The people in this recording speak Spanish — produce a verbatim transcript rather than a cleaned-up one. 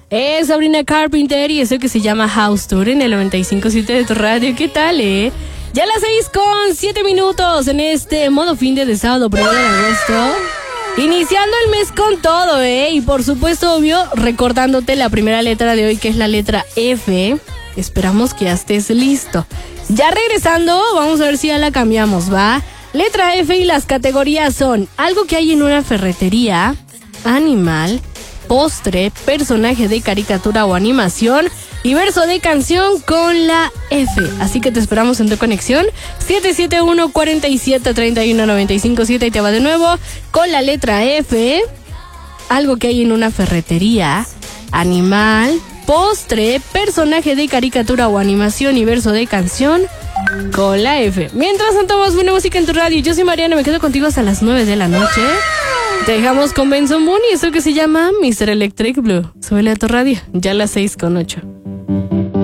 Es Sabrina Carpenter y eso que se llama House Tour en el noventa y cinco punto siete de tu radio. ¿Qué tal, eh? Ya las seis con siete minutos en este modo fin de, de sábado primero de agosto. Iniciando el mes con todo, ¿eh? Y por supuesto, obvio, recordándote la primera letra de hoy, que es la letra F. Esperamos que ya estés listo. Ya regresando, vamos a ver si ya la cambiamos, ¿va? Letra F y las categorías son algo que hay en una ferretería, animal, postre, personaje de caricatura o animación y verso de canción con la F. Así que te esperamos en tu conexión siete siete uno, cuatro siete, tres uno, nueve cinco siete y te va de nuevo con la letra F. Algo que hay en una ferretería, animal, postre, personaje de caricatura o animación y verso de canción con la F. Mientras tanto, más buena música en tu radio. Yo soy Mariana, me quedo contigo hasta las nueve de la noche. Te dejamos con Benson Moon y eso que se llama mister Electric Blue. Súbele a tu radio, ya a las seis con ocho.